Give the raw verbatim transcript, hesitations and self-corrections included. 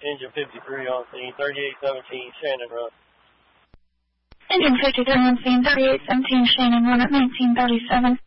Engine fifty-three on scene, thirty-eight seventeen Shannon Road. Engine fifty-three on scene, thirty-eight seventeen Shannon Road at nineteen thirty-seven.